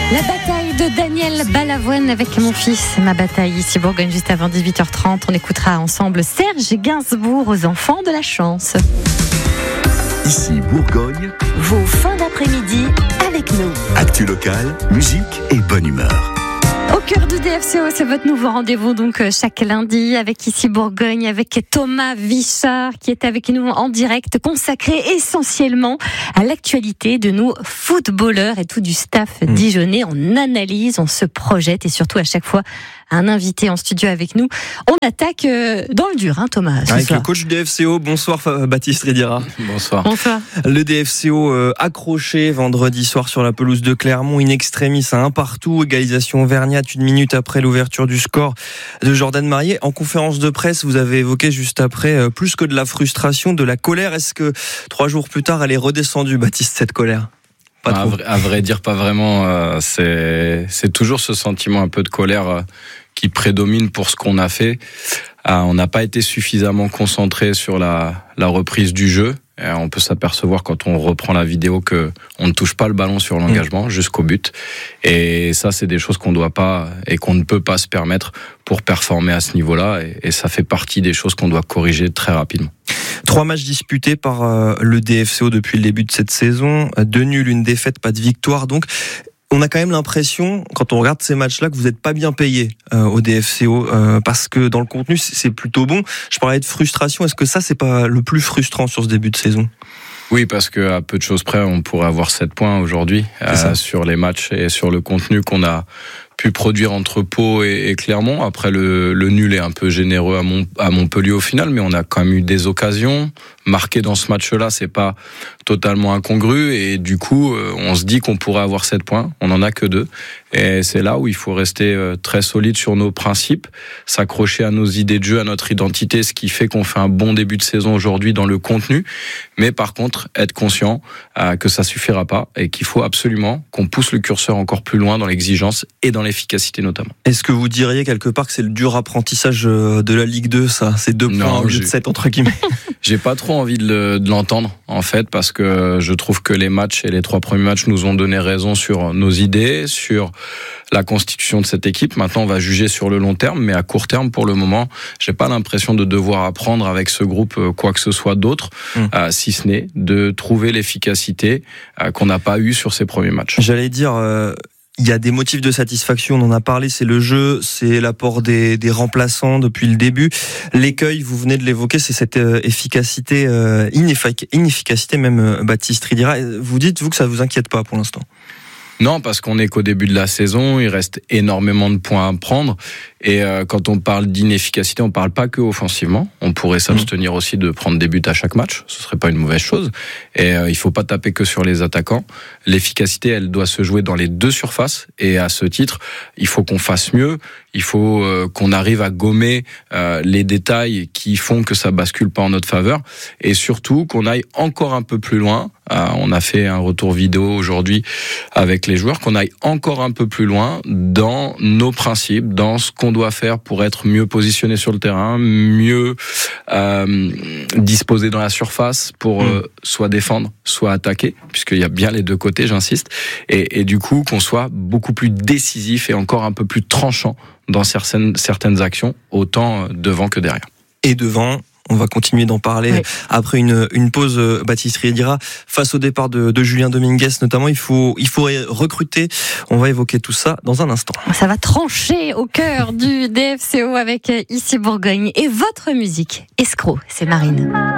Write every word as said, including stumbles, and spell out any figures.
La bataille de Daniel Balavoine avec Mon fils, ma bataille ici Bourgogne juste avant dix-huit heures trente. On écoutera ensemble Serge Gainsbourg aux enfants de la chance. Ici Bourgogne, vos fins d'après-midi avec nous. Actu locale, musique et bonne humeur. Au cœur du D F C O, c'est votre nouveau rendez-vous donc chaque lundi avec ici Bourgogne, avec Thomas Vichard qui est avec nous en direct, consacré essentiellement à l'actualité de nos footballeurs et tout du staff mmh. dijonnais. On analyse, on se projette et surtout à chaque fois un invité en studio avec nous. On attaque dans le dur, hein, Thomas. Avec soir. le coach du D F C O. Bonsoir Baptiste Ridira. Bonsoir. Bonsoir. Le D F C O euh, accroché vendredi soir sur la pelouse de Clermont, in extremis à un partout, égalisation Auvergnate une minute après l'ouverture du score de Jordan Marié. En conférence de presse, vous avez évoqué juste après euh, plus que de la frustration, de la colère. Est-ce que trois jours plus tard, elle est redescendue, Baptiste, cette colère? Pas à, vrai, à vrai dire, pas vraiment. Euh, c'est, c'est toujours ce sentiment un peu de colère euh, qui prédomine pour ce qu'on a fait. Euh, on n'a pas été suffisamment concentré sur la, la reprise du jeu. Et on peut s'apercevoir quand on reprend la vidéo que on ne touche pas le ballon sur l'engagement mmh. jusqu'au but. Et ça, c'est des choses qu'on doit pas et qu'on ne peut pas se permettre pour performer à ce niveau-là. Et, et ça fait partie des choses qu'on doit corriger très rapidement. Trois matchs disputés par euh, le D F C O depuis le début de cette saison. Deux nuls, une défaite, pas de victoire. Donc, on a quand même l'impression, quand on regarde ces matchs-là, que vous n'êtes pas bien payé euh, au D F C O, euh, parce que dans le contenu, c'est plutôt bon. Je parlais de frustration. Est-ce que ça, c'est pas le plus frustrant sur ce début de saison ? Oui, parce que à peu de choses près, on pourrait avoir sept points aujourd'hui euh, sur les matchs et sur le contenu qu'on a pu produire entre Pau et, et Clermont. Après, le, le nul est un peu généreux à, Mont, à Montpellier au final, mais on a quand même eu des occasions. Marquer dans ce match-là, c'est pas totalement incongru et du coup, on se dit qu'on pourrait avoir sept points. On en a que deux. Et c'est là où il faut rester très solide sur nos principes, s'accrocher à nos idées de jeu, à notre identité, ce qui fait qu'on fait un bon début de saison aujourd'hui dans le contenu. Mais par contre, être conscient euh, que ça suffira pas et qu'il faut absolument qu'on pousse le curseur encore plus loin dans l'exigence et dans l'efficacité notamment. Est-ce que vous diriez quelque part que c'est le dur apprentissage de la Ligue deux, ça? C'est deux non, points au lieu de sept, entre guillemets. J'ai pas trop envie de, le, de l'entendre, en fait, parce que je trouve que les matchs et les trois premiers matchs nous ont donné raison sur nos idées, sur la constitution de cette équipe. Maintenant, on va juger sur le long terme, mais à court terme, pour le moment, j'ai pas l'impression de devoir apprendre avec ce groupe quoi que ce soit d'autre, mmh. euh, si ce n'est de trouver l'efficacité euh, qu'on n'a pas eu sur ces premiers matchs. J'allais dire... Euh... Il y a des motifs de satisfaction, on en a parlé, c'est le jeu, c'est l'apport des, des remplaçants depuis le début. L'écueil, vous venez de l'évoquer, c'est cette euh, efficacité, euh, ineffic- inefficacité même, euh, Baptiste Ridira. Vous dites, vous, que ça vous inquiète pas pour l'instant? Non, parce qu'on est qu'au début de la saison, il reste énormément de points à prendre. Et euh, quand on parle d'inefficacité, on parle pas que offensivement. On pourrait s'abstenir mmh. aussi de prendre des buts à chaque match. Ce serait pas une mauvaise chose. Et euh, il faut pas taper que sur les attaquants. L'efficacité, elle doit se jouer dans les deux surfaces. Et à ce titre, il faut qu'on fasse mieux. Il faut euh, qu'on arrive à gommer euh, les détails qui font que ça bascule pas en notre faveur. Et surtout, qu'on aille encore un peu plus loin. Euh, on a fait un retour vidéo aujourd'hui avec les joueurs, qu'on aille encore un peu plus loin dans nos principes, dans ce qu'on doit faire pour être mieux positionné sur le terrain, mieux euh, disposé dans la surface pour euh, soit défendre, soit attaquer, puisqu'il y a bien les deux côtés, j'insiste, et, et du coup qu'on soit beaucoup plus décisif et encore un peu plus tranchant dans certaines, certaines actions, autant devant que derrière. Et devant, on va continuer d'en parler oui. après une, une pause, Baptiste Ridira. Face au départ de, de Julien Dominguez notamment, il faut, il faut recruter. On va évoquer tout ça dans un instant. Ça va trancher au cœur du D F C O avec Ici Bourgogne. Et votre musique, Escroc, c'est Marine.